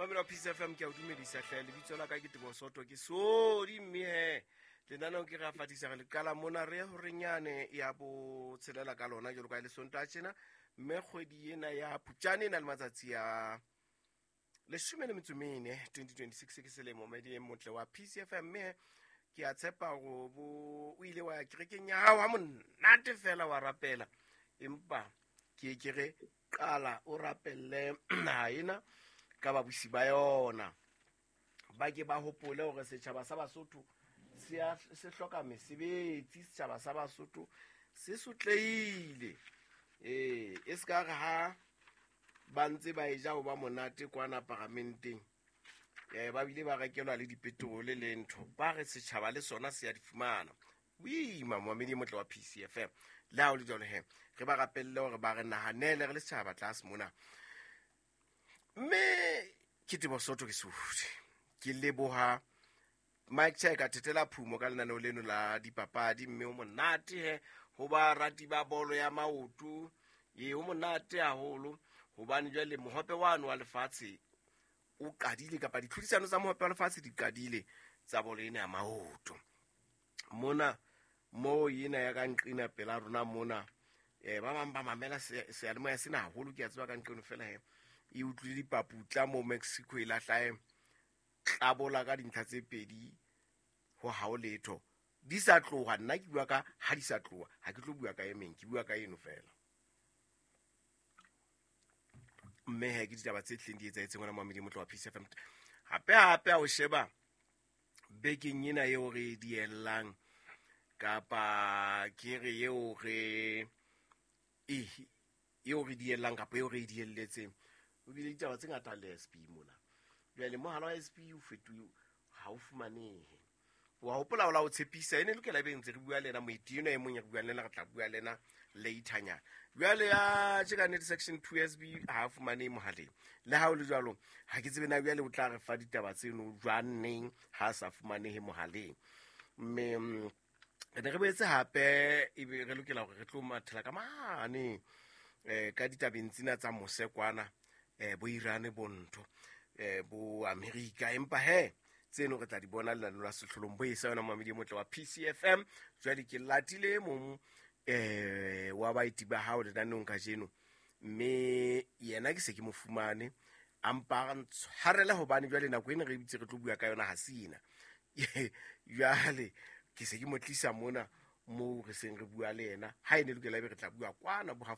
Mamela Peace FM ke a dumedisa hle le bitso la ka ke Tebosoto ke sodi mme le nana o ke ga fatisa le kala mona re ho renyane ya bo tshelela ka lona jalo ka le sonta tshena mme kgwedi ena ya Phupjane na le matsatsi ya le 2026 ke selemo medi motle wa Peace FM mme ke a tshepa go bo o ile wa kerekeng ya hao ha monate fela wa rapela empa ke re kala o rapelle haina ka ba busi ba yona ba ke ba hopole hore setjhaba sa Basotho se hloka mesebetsi setjhaba sa Basotho se sotleile e ska ga ha ba ntse ba eja ho ba monate kwana parlamenteng ba bile ba rekelwa le dipetrole le ntho ba re setjhaba le sona se ya di fumana mamamedi motle wa Peace FM la o le jole he re ba rapelle hore ba re nahanele re le setjhaba tlase mona mme ke Tebosoto ke sudi ke leboha Mike Cheka tetela phumo ka lenaneo leno la dipapadi mme o monate he ho ba rati ba bolo ya maoto o monate haholo hobane jwale mohope wano wa lefatshe o qadile kapa ditlhodisano tsa mohope wa lefatshe di qadile tsa bolo ena ya maoto mona mo ina ya ka nqina pela rona mona ba bang ba mamela se ya le moya sena haholo ke a tseba ka nqino fela he e utlwile dipaputla mo Mexico e lahlae tlabola ka dintlha tse pedi ho ha o letho di sa tloha nna ke bua ka ha di sa tloha ha ke tlo bua ka emeng ke bua ka eno fela mme he ke ditaba tse tleng di etsaetseng ngwana mamedi motlo wa Peace FM hape o sheba bekeng ena eo re diellang kapa ke re eo re diellang kapa eo re dielletseng o bile ditaba tse ngata le SP mona jwale mohala wa SP o fetoile ha o fumanehe wa hopola o la o tshepisa ene lokela be ntse re bua lena moetino e mong ya bua lena re tla bua lena later nya jwale ya Cheka section 2 SB ha fumane mohaleng le ha o le jwalo ha ke tsebe na jwale o tla re fa ditaba tseno jwaneng ha sa fumanehe mohaleng mme re boetse hape e be re lokela hore re tlo mathela ka mane ka ditabeng tsena tsa mose kwana bo Iran bontho bo America empa he tseno re tla di bona le la sehlolong bo isa yona mamedi motle wa Peace FM jwale ke latile mo wa baiti ba hao le danong ka jeno mme yena ke se ke mo fumane ampa ntshwarela hobane jwale nako ene re bitse re tlo bua ka yona ha sina jwale ke se ke mo tlisa mona mo re seng re bua le yena ha ene lokela be re tla bua kwana bo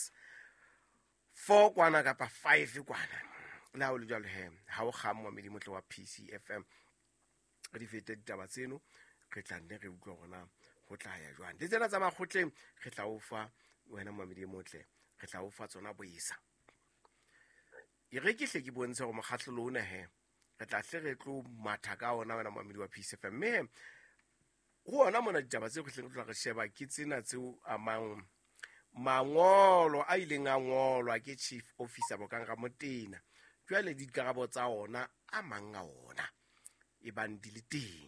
4:30 kwana kapa 5 kwana la o le jalo he ha o ga mamedi motle wa Peace FM re fete ditaba tseno re tla nne re utlwa gona go tla ya jwang le tsena tsa makgotleng re tla o fa wena mamedi motle re tla o fa tsona boisa e re ke hle ke bontshe go mokgatlolo ona he re tla hle re tlo matha ka ona wena mamedi wa Peace FM mme go ona mona ditaba tse go hle re tla re sheba ke tsena tseo amang mangolo a ileng a ngolwa ke chief officer Bokanga Motena jwale dikarabo tsa ona a manga ona e bang di le teng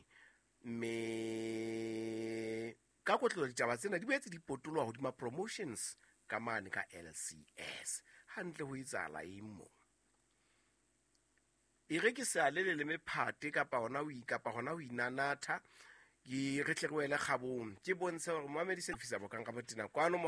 mme ka kotlo ditaba tsena di boetse di potolwa hodima promotions ka mane ka LCS hantle ho itsala imo e re ke sa le mephate kapa hona o ikapa hona o inanatha ke re tle go ele kgabong ke bontshe hore Mohammed Officer Bokanga Motena kwano